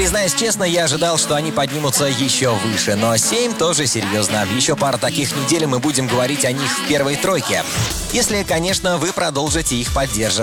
Признаюсь честно, я ожидал, что они поднимутся еще выше, но 7 тоже серьезно. Еще пара таких недель, и мы будем говорить о них в первой тройке. Если, конечно, вы продолжите их поддерживать.